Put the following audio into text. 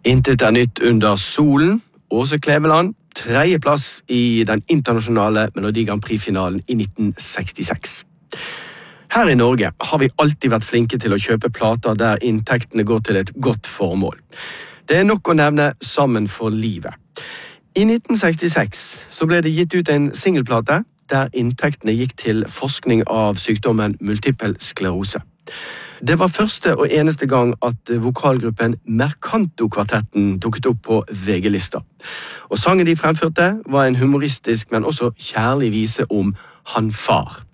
Intet nytt under solen. Åse Kleveland, 3. plass i den internasjonale Melodi Grand Prix-finalen i 1966. Her i Norge har vi alltid vært flinke til å kjøpe plater der inntektene går til et godt formål. Det nok å nevne Sammen for livet. I 1966 så ble det gitt ut en singelplate der inntektene gikk til forskning av sykdommen multiple sklerose. Det var første og eneste gang at vokalgruppen Mercanto-kvartetten dukket opp på VG-lista. Og sangen de fremførte var en humoristisk, men også kjærlig vise om han far.